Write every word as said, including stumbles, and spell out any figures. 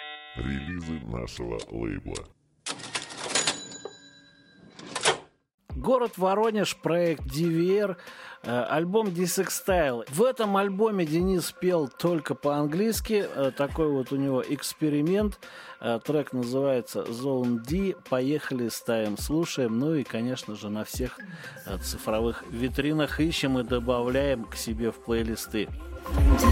Релизы нашего лейбла. Город Воронеж, проект ди ви ар, э, альбом Dissextile. В этом альбоме Денис пел только по-английски. Э, такой вот у него эксперимент. Э, трек называется Zone D. Поехали, ставим, слушаем. Ну и, конечно же, на всех э, цифровых витринах ищем и добавляем к себе в плейлисты.